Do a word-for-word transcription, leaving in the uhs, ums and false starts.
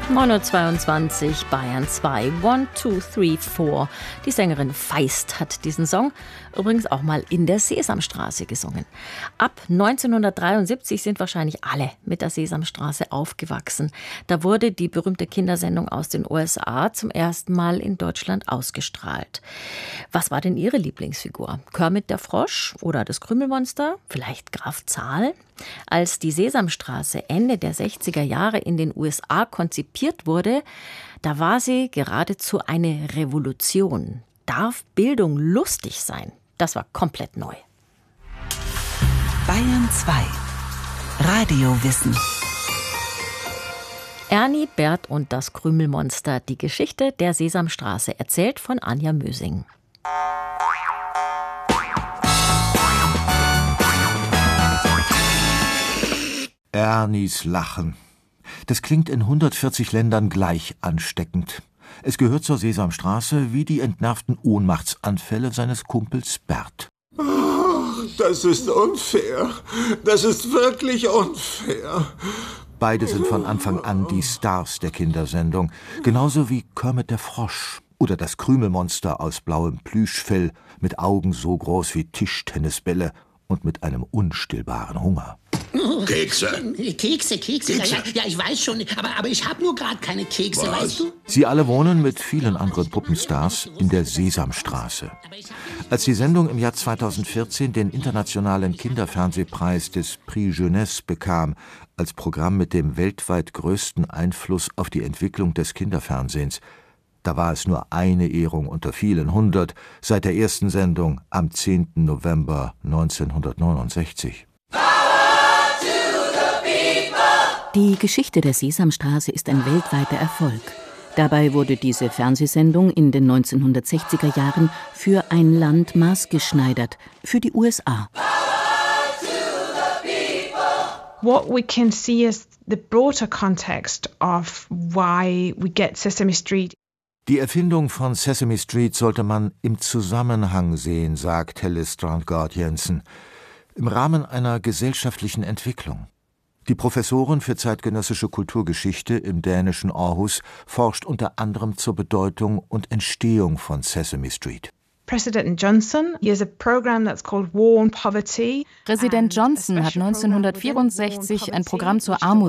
neun Uhr zweiundzwanzig, Bayern zwei, One, Two, Three, Four. Die Sängerin Feist hat diesen Song übrigens auch mal in der Sesamstraße gesungen. Ab neunzehnhundertdreiundsiebzig sind wahrscheinlich alle mit der Sesamstraße aufgewachsen. Da wurde die berühmte Kindersendung aus den U S A zum ersten Mal in Deutschland ausgestrahlt. Was war denn Ihre Lieblingsfigur? Kermit der Frosch oder das Krümelmonster? Vielleicht Graf Zahl? Als die Sesamstraße Ende der sechziger Jahre in den U S A konzipiert wurde, da war sie geradezu eine Revolution. Darf Bildung lustig sein? Das war komplett neu. Bayern zwei. Radiowissen. Ernie, Bert und das Krümelmonster. Die Geschichte der Sesamstraße, erzählt von Anja Mösing. Ernies Lachen. Das klingt in hundertvierzig Ländern gleich ansteckend. Es gehört zur Sesamstraße wie die entnervten Ohnmachtsanfälle seines Kumpels Bert. Oh, das ist unfair. Das ist wirklich unfair. Beide sind von Anfang an die Stars der Kindersendung. Genauso wie Kermit der Frosch oder das Krümelmonster aus blauem Plüschfell mit Augen so groß wie Tischtennisbälle und mit einem unstillbaren Hunger. Kekse. Kekse, Kekse. Kekse. Ja, ja, ja, ich weiß schon, aber, aber ich habe nur gerade keine Kekse, Was? weißt du? Sie alle wohnen mit vielen anderen Puppenstars in der Sesamstraße. Als die Sendung im Jahr zweitausendvierzehn den internationalen Kinderfernsehpreis des Prix Jeunesse bekam, als Programm mit dem weltweit größten Einfluss auf die Entwicklung des Kinderfernsehens, da war es nur eine Ehrung unter vielen hundert seit der ersten Sendung am zehnten November neunzehnhundertneunundsechzig. Die Geschichte der Sesamstraße ist ein weltweiter Erfolg. Dabei wurde diese Fernsehsendung in den neunzehnhundertsechziger Jahren für ein Land maßgeschneidert, für die U S A. What we can see is the broader context of why we get Sesame Street. Die Erfindung von Sesame Street sollte man im Zusammenhang sehen, sagt Helle Strandgaard-Jensen, im Rahmen einer gesellschaftlichen Entwicklung. Die Professorin für zeitgenössische Kulturgeschichte im dänischen Aarhus forscht unter anderem zur Bedeutung und Entstehung von Sesame Street. President Johnson, he has a program that's called War on Poverty. Präsident Johnson hat neunzehnhundertvierundsechzig ein Programm zur Armut